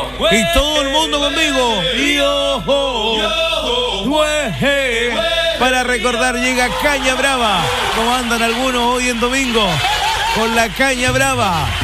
Y todo el mundo conmigo. Para recordar, llega Caña Brava. ¿Cómo andan algunos hoy en domingo? Con la Caña Brava.